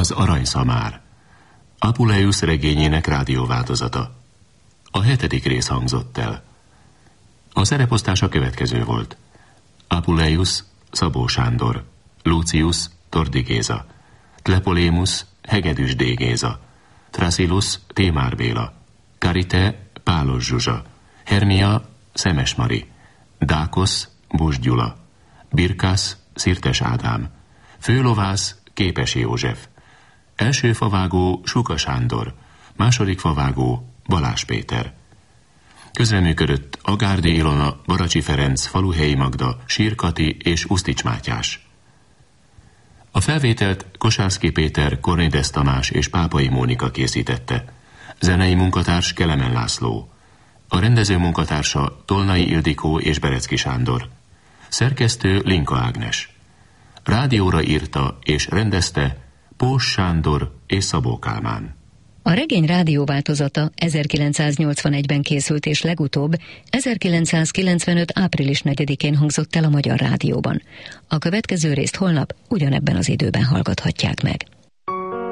Az aranyszamár. Apuleius regényének rádióváltozata. A 7. rész hangzott el. A szereposztás a következő volt. Apuleius Szabó Sándor, Lucius Tordi Géza, Tlepolémus Hegedűs D. Géza, Thrasilus Témár Béla, Karite Pálos Zsuzsa, Hermia Szemes Mari, Dákosz Bus Gyula, Birkász Szirtes Ádám, főlovász Képes József, első favágó Suka Sándor, második favágó Balázs Péter. Közreműködött Agárdi Ilona, Baracsi Ferenc, Faluhelyi Magda, Sírkati és Usztics Mátyás. A felvételt Kosárszky Péter, Kornides Tamás és Pápai Mónika készítette. Zenei munkatárs Kelemen László. A rendező munkatársa Tolnai Ildikó és Berecki Sándor. Szerkesztő Linka Ágnes. Rádióra írta és rendezte Pós Sándor és Szabó Kálmán. A regény rádióváltozata 1981-ben készült, és legutóbb 1995. április 4-én hangzott el a Magyar Rádióban. A következő részt holnap ugyanebben az időben hallgathatják meg.